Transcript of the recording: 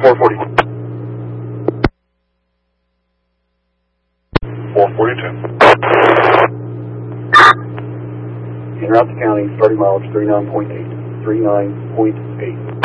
440. 442. En route to county, starting mileage 39.8. 39.8.